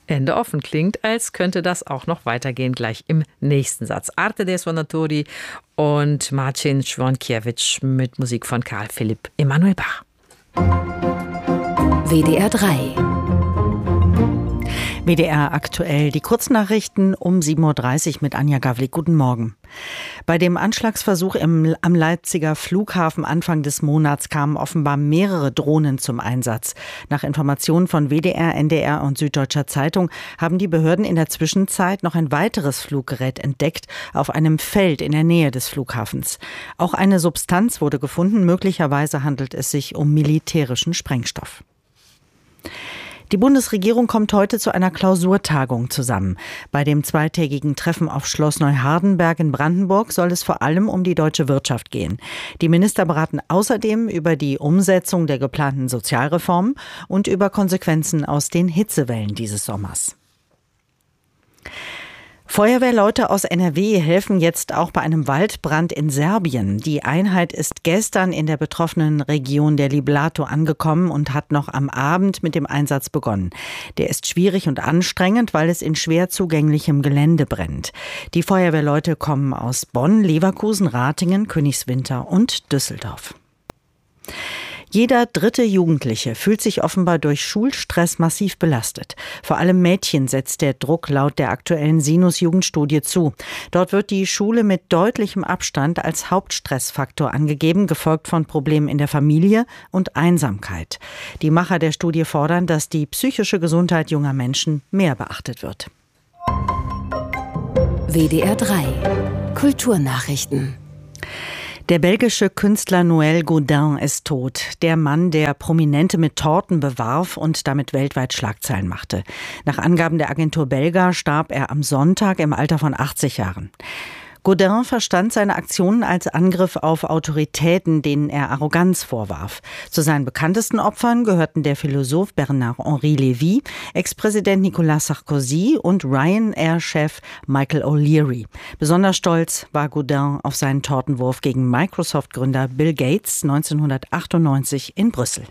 Ende offen. Klingt, als könnte das auch noch weitergehen, gleich im nächsten Satz. Arte dei Suonatori und Marcin Członkiewicz mit Musik von Karl Philipp Emanuel Bach. WDR 3. WDR aktuell, die Kurznachrichten um 7.30 Uhr mit Anja Gawlik. Guten Morgen. Bei dem Anschlagsversuch am Leipziger Flughafen Anfang des Monats kamen offenbar mehrere Drohnen zum Einsatz. Nach Informationen von WDR, NDR und Süddeutscher Zeitung haben die Behörden in der Zwischenzeit noch ein weiteres Fluggerät entdeckt auf einem Feld in der Nähe des Flughafens. Auch eine Substanz wurde gefunden. Möglicherweise handelt es sich um militärischen Sprengstoff. Die Bundesregierung kommt heute zu einer Klausurtagung zusammen. Bei dem zweitägigen Treffen auf Schloss Neuhardenberg in Brandenburg soll es vor allem um die deutsche Wirtschaft gehen. Die Minister beraten außerdem über die Umsetzung der geplanten Sozialreformen und über Konsequenzen aus den Hitzewellen dieses Sommers. Feuerwehrleute aus NRW helfen jetzt auch bei einem Waldbrand in Serbien. Die Einheit ist gestern in der betroffenen Region der Liblato angekommen und hat noch am Abend mit dem Einsatz begonnen. Der ist schwierig und anstrengend, weil es in schwer zugänglichem Gelände brennt. Die Feuerwehrleute kommen aus Bonn, Leverkusen, Ratingen, Königswinter und Düsseldorf. Jeder dritte Jugendliche fühlt sich offenbar durch Schulstress massiv belastet. Vor allem Mädchen setzt der Druck laut der aktuellen Sinus-Jugendstudie zu. Dort wird die Schule mit deutlichem Abstand als Hauptstressfaktor angegeben, gefolgt von Problemen in der Familie und Einsamkeit. Die Macher der Studie fordern, dass die psychische Gesundheit junger Menschen mehr beachtet wird. WDR 3. Kulturnachrichten. Der belgische Künstler Noël Gaudin ist tot. Der Mann, der Prominente mit Torten bewarf und damit weltweit Schlagzeilen machte. Nach Angaben der Agentur Belga starb er am Sonntag im Alter von 80 Jahren. Gaudin verstand seine Aktionen als Angriff auf Autoritäten, denen er Arroganz vorwarf. Zu seinen bekanntesten Opfern gehörten der Philosoph Bernard-Henri Lévy, Ex-Präsident Nicolas Sarkozy und Ryanair-Chef Michael O'Leary. Besonders stolz war Gaudin auf seinen Tortenwurf gegen Microsoft-Gründer Bill Gates 1998 in Brüssel.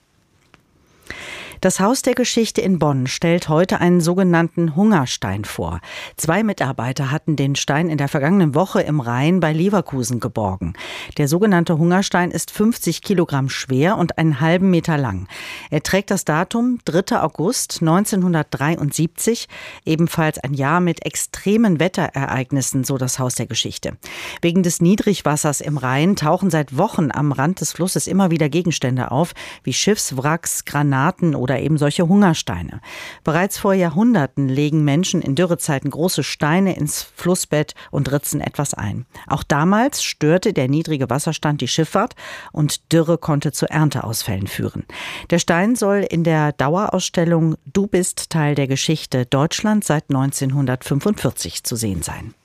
Das Haus der Geschichte in Bonn stellt heute einen sogenannten Hungerstein vor. 2 Mitarbeiter hatten den Stein in der vergangenen Woche im Rhein bei Leverkusen geborgen. Der sogenannte Hungerstein ist 50 Kilogramm schwer und einen halben Meter lang. Er trägt das Datum 3. August 1973, ebenfalls ein Jahr mit extremen Wetterereignissen, so das Haus der Geschichte. Wegen des Niedrigwassers im Rhein tauchen seit Wochen am Rand des Flusses immer wieder Gegenstände auf, wie Schiffswracks, Granaten oder eben solche Hungersteine. Bereits vor Jahrhunderten legen Menschen in Dürrezeiten große Steine ins Flussbett und ritzen etwas ein. Auch damals störte der niedrige Wasserstand die Schifffahrt und Dürre konnte zu Ernteausfällen führen. Der Stein soll in der Dauerausstellung Du bist Teil der Geschichte Deutschland seit 1945 zu sehen sein.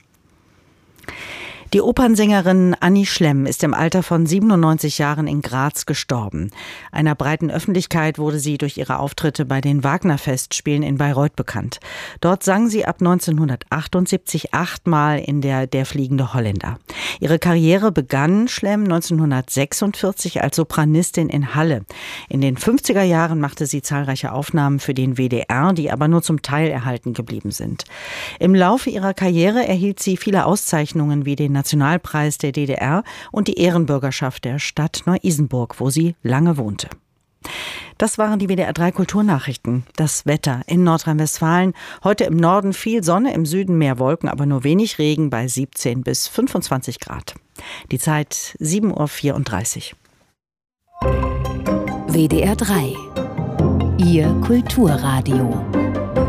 Die Opernsängerin Annie Schlemm ist im Alter von 97 Jahren in Graz gestorben. Einer breiten Öffentlichkeit wurde sie durch ihre Auftritte bei den Wagner-Festspielen in Bayreuth bekannt. Dort sang sie ab 1978 8-mal in der fliegende Holländer. Ihre Karriere begann Schlemm 1946 als Sopranistin in Halle. In den 50er Jahren machte sie zahlreiche Aufnahmen für den WDR, die aber nur zum Teil erhalten geblieben sind. Im Laufe ihrer Karriere erhielt sie viele Auszeichnungen wie den Nationalpreis der DDR und die Ehrenbürgerschaft der Stadt Neu-Isenburg, wo sie lange wohnte. Das waren die WDR 3 Kulturnachrichten. Das Wetter in Nordrhein-Westfalen. Heute im Norden viel Sonne, im Süden mehr Wolken, aber nur wenig Regen bei 17 bis 25 Grad. Die Zeit 7.34 Uhr. WDR 3. Ihr Kulturradio.